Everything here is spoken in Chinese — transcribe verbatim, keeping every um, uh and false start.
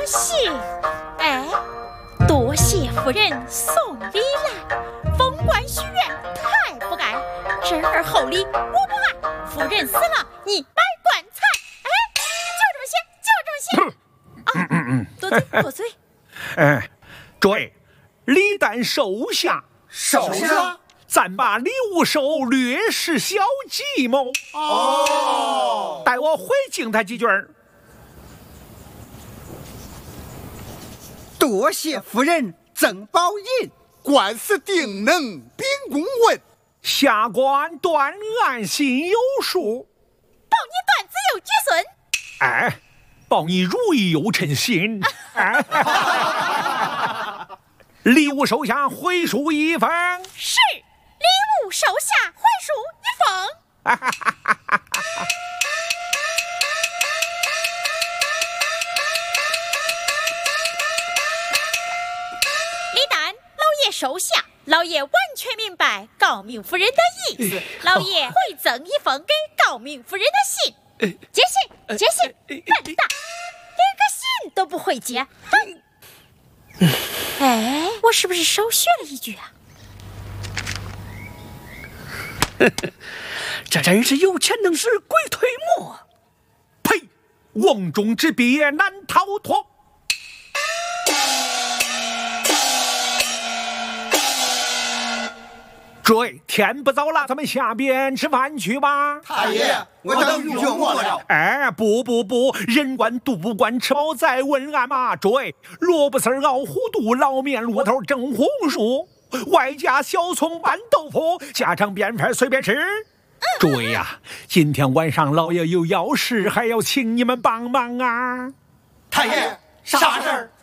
谢。哎，多谢夫人送礼来，封官许愿太不该，这儿厚礼我不爱。夫人死了，你买棺材。哎，就这么些，就这么些。啊，嗯嗯，多嘴多嘴。 哎，诸位，礼单收下， 收下。 暂把礼物收，略施小计谋。 哦， 待我回敬他几句儿。 多谢夫人赠宝印， 官司定能秉公问。 下官断案心有数， 报你断子有绝孙。 哎，报你如意有称心。哎，礼物收下，回书一封。 是，礼物收下，回书一封。礼单，老爷收下。老爷完全明白诰命夫人的意思，老爷会赠一封给诰命夫人的信。接信，接信，笨蛋，连个信都不会接。哎，我是不是少学了一句啊？ 这真是有钱能使鬼推磨。 呸！瓮中之鳖难逃脱。诸位，天不早了，咱们下边吃饭去吧。 太爷，我等预定过了。 哎，不不不，人官渡关，吃饱再问案嘛。诸位，萝卜丝熬糊涂，老面骡头蒸红薯，外加小葱拌豆腐，家常便饭随便吃。诸位呀，今天晚上老爷有要事，还要请你们帮忙啊。 太爷，啥事儿？